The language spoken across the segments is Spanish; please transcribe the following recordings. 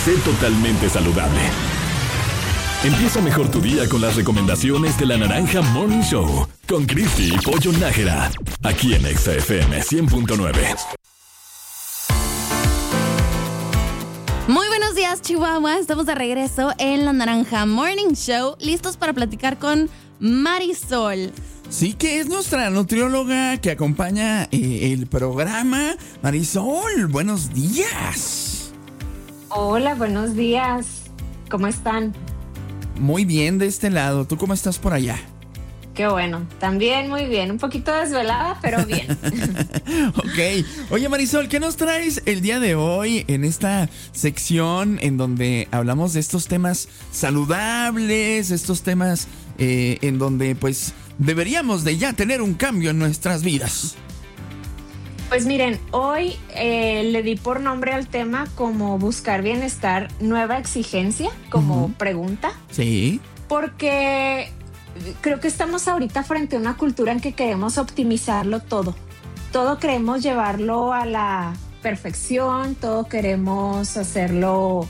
Sé totalmente saludable. Empieza mejor tu día con las recomendaciones de la Naranja Morning Show con Cristi y Pollo Nájera, aquí en Exa FM 100.9. Muy buenos días, Chihuahua. Estamos de regreso en la Naranja Morning Show, listos para platicar con Marisol. Sí, que es nuestra nutrióloga que acompaña el programa. Marisol, buenos días. Hola, buenos días. ¿Cómo están? Muy bien de este lado. ¿Tú cómo estás por allá? Qué bueno. También muy bien. Un poquito desvelada, pero bien. Ok. Oye, Marisol, ¿qué nos traes el día de hoy en esta sección en donde hablamos de estos temas saludables, estos temas en donde pues deberíamos de ya tener un cambio en nuestras vidas? Pues miren, hoy le di por nombre al tema como buscar bienestar, nueva exigencia, como pregunta. Sí. Porque creo que estamos ahorita frente a una cultura en que queremos optimizarlo todo. Todo queremos llevarlo a la perfección, todo queremos hacerlo,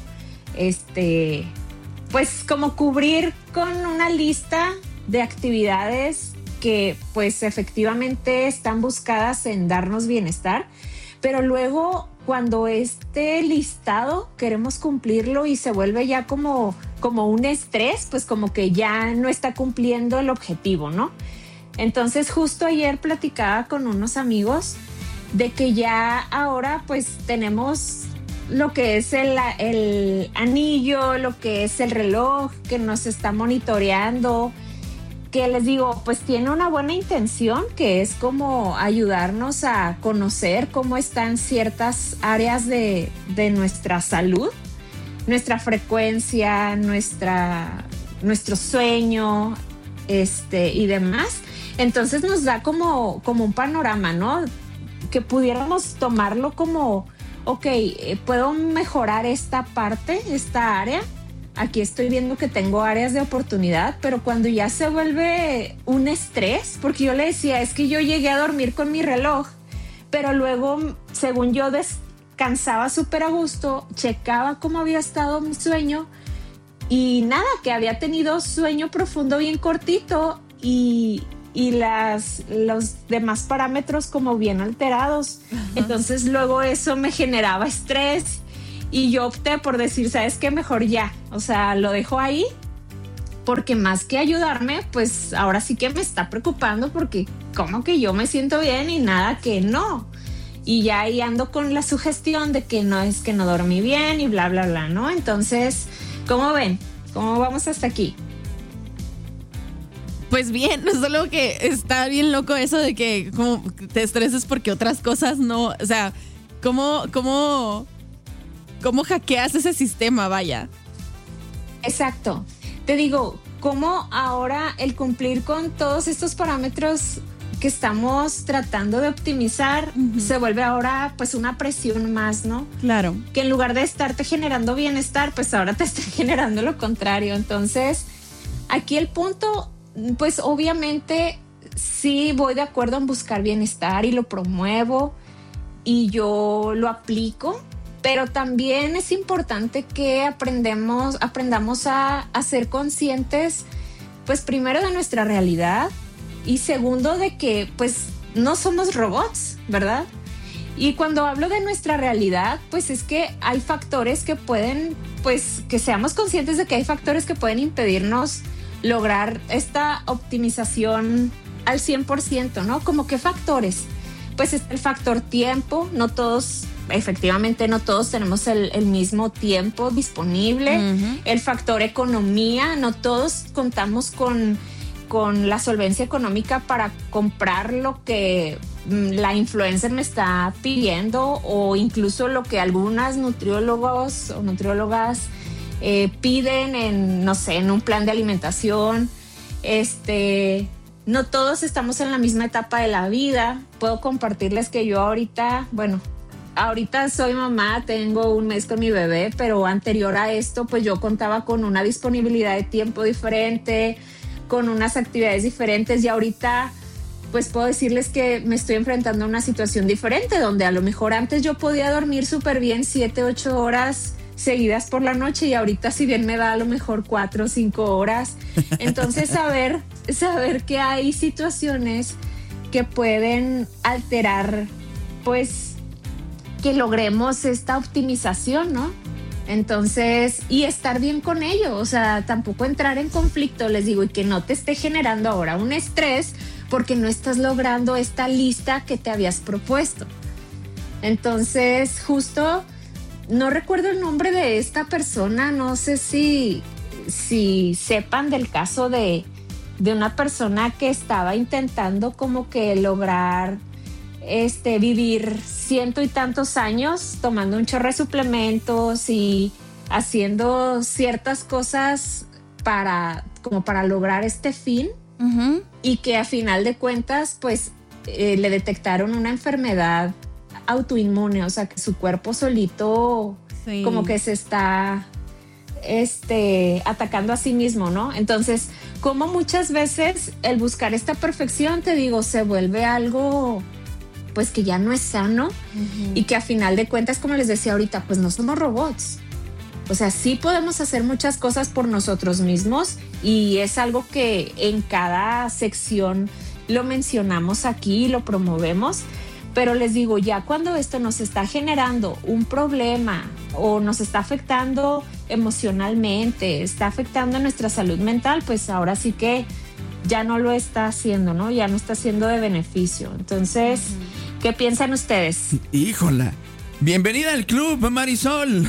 pues como cubrir con una lista de actividades que pues efectivamente están buscadas en darnos bienestar, pero luego cuando este listado queremos cumplirlo y se vuelve ya como un estrés, pues como que ya no está cumpliendo el objetivo, ¿no? Entonces justo ayer platicaba con unos amigos de que ya ahora pues tenemos lo que es el anillo, lo que es el reloj que nos está monitoreando, que les digo, pues tiene una buena intención, que es como ayudarnos a conocer cómo están ciertas áreas de nuestra salud, nuestra frecuencia, nuestro sueño, y demás. Entonces nos da como un panorama, ¿no? Que pudiéramos tomarlo como, ok, puedo mejorar esta parte, esta área. Aquí estoy viendo que tengo áreas de oportunidad, pero cuando ya se vuelve un estrés, porque yo le decía, es que yo llegué a dormir con mi reloj, pero luego, según yo descansaba súper a gusto, checaba cómo había estado mi sueño y nada, que había tenido sueño profundo bien cortito y los demás parámetros como bien alterados. Entonces luego eso me generaba estrés. Y yo opté por decir, ¿sabes qué? Mejor ya, o sea, lo dejo ahí, porque más que ayudarme, pues ahora sí que me está preocupando, porque como que yo me siento bien y nada que no. Y ya ahí ando con la sugestión de que no es que no dormí bien y bla, bla, bla, ¿no? Entonces, ¿cómo ven? ¿Cómo vamos hasta aquí? Pues bien, solo que está bien loco eso de que como te estreses porque otras cosas no, o sea, ¿cómo hackeas ese sistema, vaya? Exacto. Te digo, cómo ahora el cumplir con todos estos parámetros que estamos tratando de optimizar se vuelve ahora pues una presión más, ¿no? Claro. Que en lugar de estarte generando bienestar, pues ahora te está generando lo contrario. Entonces, aquí el punto, pues obviamente sí voy de acuerdo en buscar bienestar y lo promuevo y yo lo aplico. Pero también es importante que aprendamos a ser conscientes, pues primero de nuestra realidad y segundo de que pues no somos robots, ¿verdad? Y cuando hablo de nuestra realidad, pues es que hay factores que pueden, pues que seamos conscientes de que hay factores que pueden impedirnos lograr esta optimización al 100%, ¿no? ¿Cómo qué factores? Pues está el factor tiempo, efectivamente no todos tenemos el mismo tiempo disponible. El factor economía, no todos contamos con la solvencia económica para comprar lo que la influencer me está pidiendo o incluso lo que algunas nutriólogos o nutriólogas piden en un plan de alimentación. No todos estamos en la misma etapa de la vida. Puedo compartirles que yo ahorita soy mamá, tengo un mes con mi bebé, pero anterior a esto, pues yo contaba con una disponibilidad de tiempo diferente, con unas actividades diferentes y ahorita pues puedo decirles que me estoy enfrentando a una situación diferente donde a lo mejor antes yo podía dormir súper bien 7, 8 horas seguidas por la noche y ahorita si bien me da a lo mejor 4 o 5 horas. Entonces saber que hay situaciones que pueden alterar, pues, que logremos esta optimización, ¿no? Entonces, y estar bien con ello, o sea, tampoco entrar en conflicto, les digo, y que no te esté generando ahora un estrés porque no estás logrando esta lista que te habías propuesto. Entonces, justo, no recuerdo el nombre de esta persona, no sé si sepan del caso de una persona que estaba intentando como que lograr vivir 100 y tantos años tomando un chorro de suplementos y haciendo ciertas cosas para lograr este fin. Uh-huh. Y que a final de cuentas pues le detectaron una enfermedad autoinmune, o sea que su cuerpo solito sí, como que se está atacando a sí mismo, ¿no? Entonces, como muchas veces el buscar esta perfección, te digo, se vuelve algo pues que ya no es sano. Uh-huh. Y que a final de cuentas, como les decía ahorita, pues no somos robots. O sea, sí podemos hacer muchas cosas por nosotros mismos y es algo que en cada sección lo mencionamos aquí y lo promovemos. Pero les digo, ya cuando esto nos está generando un problema o nos está afectando emocionalmente, está afectando nuestra salud mental, pues ahora sí que ya no lo está haciendo, ¿no? Ya no está siendo de beneficio. Entonces, ¿qué piensan ustedes? Híjola. Bienvenida al club, Marisol.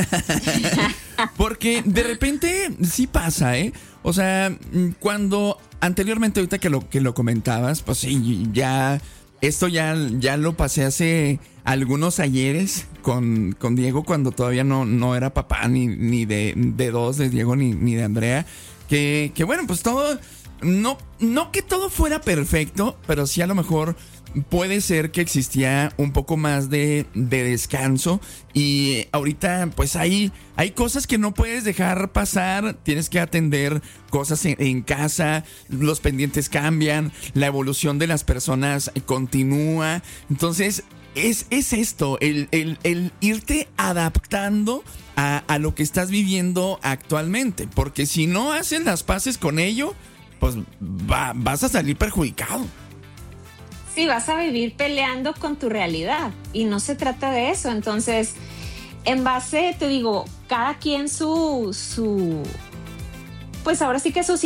Porque de repente sí pasa, ¿eh? O sea, cuando anteriormente, ahorita que lo comentabas, pues sí, ya esto ya lo pasé hace algunos ayeres con Diego cuando todavía no era papá ni de dos, de Diego ni de Andrea. Que bueno, pues todo, no que todo fuera perfecto, pero sí a lo mejor puede ser que existía un poco más de descanso y ahorita pues hay cosas que no puedes dejar pasar, tienes que atender cosas en casa, los pendientes cambian, la evolución de las personas continúa, entonces es esto, el irte adaptando a lo que estás viviendo actualmente, porque si no haces las paces con ello, pues vas a salir perjudicado. Sí, vas a vivir peleando con tu realidad y no se trata de eso. Entonces, en base, te digo, cada quien pues ahora sí que sus